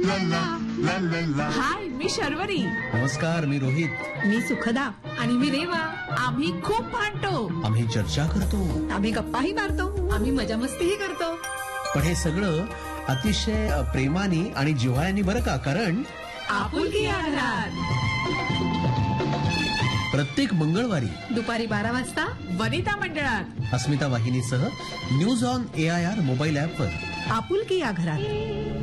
ला ला ला ला ला. हाय, मी शर्वरी. नमस्कार, मी रोहित. मी सुखदा. आणि मी रेवा. आम्ही खूप भांडतो. आम्ही चर्चा करतो. आम्ही गप्पाही मारतो. आम्ही मजा मस्तीही करतो. पण हे सगळं अतिशय प्रेमाने आणि जिव्हाळ्याने बरं का, कारण आपुलकी या घरात. प्रत्येक मंगळवारी दुपारी 12 वाजता वनिता मंडळात अस्मिता वाहिनीसह न्यूज ऑन AIR मोबाईल ॲपवर आपुलकी या घरात.